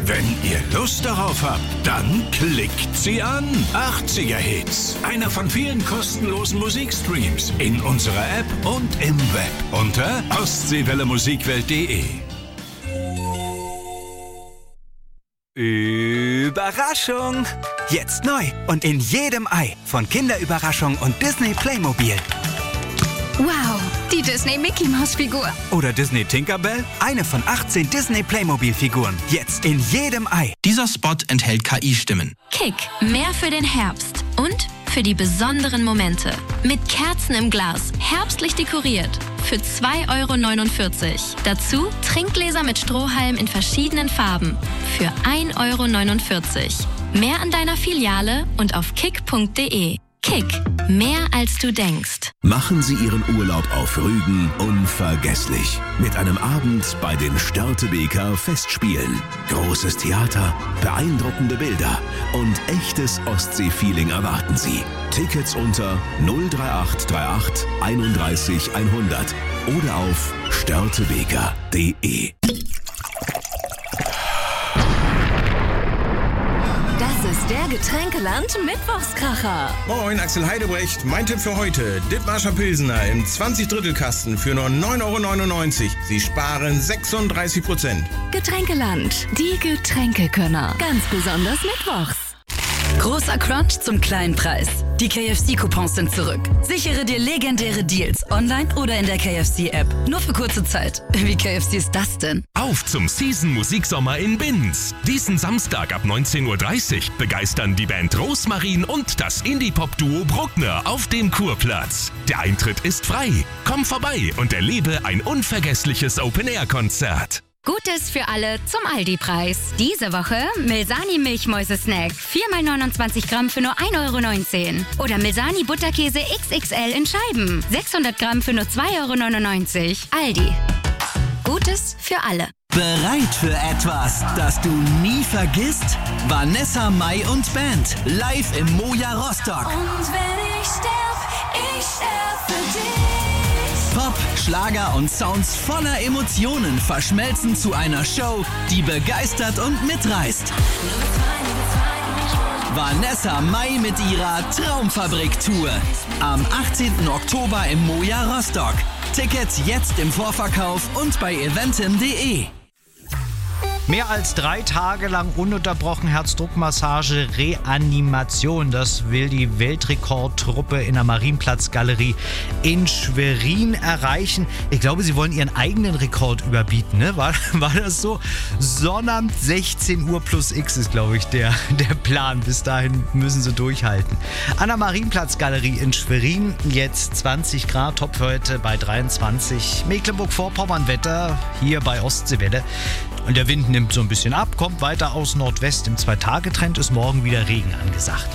Wenn ihr Lust darauf habt, dann klickt sie an. 80er Hits. Einer von vielen kostenlosen Musikstreams in unserer App und im Web unter ostseewellemusikwelt.de. Überraschung! Jetzt neu und in jedem Ei von Kinderüberraschung und Disney Playmobil. Wow, die Disney Mickey Maus Figur. Oder Disney Tinkerbell, eine von 18 Disney Playmobil Figuren. Jetzt in jedem Ei. Dieser Spot enthält KI-Stimmen. Kick, mehr für den Herbst und für die besonderen Momente. Mit Kerzen im Glas, herbstlich dekoriert. Für 2,49 €. Dazu Trinkgläser mit Strohhalm in verschiedenen Farben. Für 1,49 €. Mehr an deiner Filiale und auf kick.de. Kick, mehr als du denkst. Machen Sie Ihren Urlaub auf Rügen unvergesslich. Mit einem Abend bei den Störtebeker Festspielen. Großes Theater, beeindruckende Bilder und echtes Ostsee-Feeling erwarten Sie. Tickets unter 03838 31 100 oder auf störtebeker.de. Das ist der Getränkeland Mittwochskracher. Moin, Axel Heidebrecht. Mein Tipp für heute: Dithmarscher Pilsener im 20-Drittel-Kasten für nur 9,99 €. Sie sparen 36%. Getränkeland, die Getränkekönner. Ganz besonders mittwochs. Großer Crunch zum kleinen Preis. Die KFC-Coupons sind zurück. Sichere dir legendäre Deals online oder in der KFC-App. Nur für kurze Zeit. Wie KFC ist das denn? Auf zum Season-Musiksommer in Binz. Diesen Samstag ab 19:30 Uhr begeistern die Band Rosmarin und das Indie-Pop-Duo Bruckner auf dem Kurplatz. Der Eintritt ist frei. Komm vorbei und erlebe ein unvergessliches Open-Air-Konzert. Gutes für alle zum Aldi-Preis. Diese Woche Milsani Milchmäuse-Snack. 4x29 Gramm für nur 1,19 €. Oder Milsani Butterkäse XXL in Scheiben. 600 Gramm für nur 2,99 €. Aldi. Gutes für alle. Bereit für etwas, das du nie vergisst? Vanessa Mai und Band. Live im Moja Rostock. Und wenn ich sterb für dich. Pop, Schlager und Sounds voller Emotionen verschmelzen zu einer Show, die begeistert und mitreißt. Vanessa Mai mit ihrer Traumfabrik-Tour. Am 18. Oktober im Moja Rostock. Tickets jetzt im Vorverkauf und bei eventim.de. Mehr als 3 Tage lang ununterbrochen Herzdruckmassage Reanimation. Das will die Weltrekordtruppe in der Marienplatzgalerie in Schwerin erreichen. Ich glaube, sie wollen ihren eigenen Rekord überbieten, ne? War das so? Sonnabend 16 Uhr plus X ist, glaube ich, der Plan. Bis dahin müssen sie durchhalten. An der Marienplatzgalerie in Schwerin jetzt 20 Grad, top für heute bei 23. Mecklenburg-Vorpommern-Wetter hier bei Ostseewelle. Und der Wind nimmt so ein bisschen ab, kommt weiter aus Nordwest. Im 2-Tage-Trend ist morgen wieder Regen angesagt.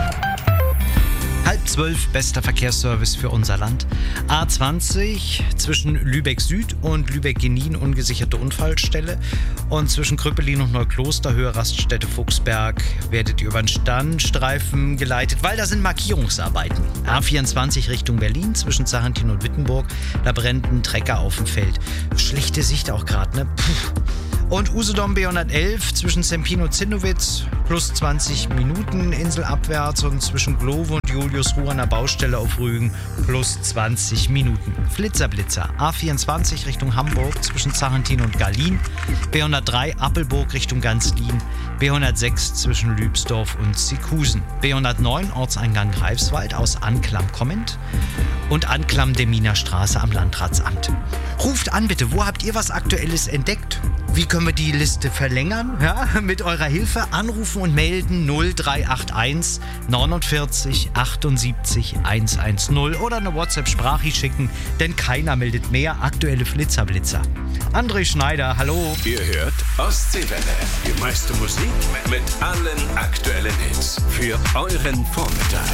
11:30, bester Verkehrsservice für unser Land. A20 zwischen Lübeck Süd und Lübeck-Genin ungesicherte Unfallstelle. Und zwischen Krüppelin und Neukloster, Höhe Raststätte Fuchsberg, werdet ihr über den Standstreifen geleitet, weil da sind Markierungsarbeiten. A24 Richtung Berlin zwischen Zarentin und Wittenburg, da brennt ein Trecker auf dem Feld. Schlechte Sicht auch gerade, ne? Puh. Und Usedom B111 zwischen Sempin und Zinnowitz plus 20 Minuten inselabwärts und zwischen Glovo und Juliusruhe an der Baustelle auf Rügen plus 20 Minuten. Flitzer A24 Richtung Hamburg zwischen Zarentin und Gallin, B103 Appelburg Richtung Ganzlin, B106 zwischen Lübsdorf und Zikusen, B109 Ortseingang Greifswald aus Anklam kommend und Anklam Deminer Straße am Landratsamt. Ruft an bitte, wo habt ihr was Aktuelles entdeckt? Wie können wir die Liste verlängern? Ja, mit eurer Hilfe anrufen und melden 0381 49 78 110 oder eine WhatsApp-Sprache schicken, denn keiner meldet mehr aktuelle Flitzer-Blitzer. André Schneider, hallo. Ihr hört Ostseewelle, die meiste Musik mit allen aktuellen Hits für euren Vormittag.